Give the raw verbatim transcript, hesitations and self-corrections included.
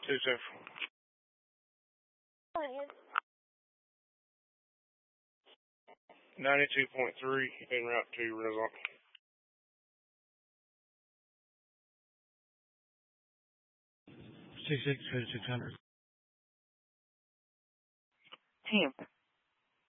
Two seven. Ninety-two point three en route to Renaissance. Six six six hundred. Temp.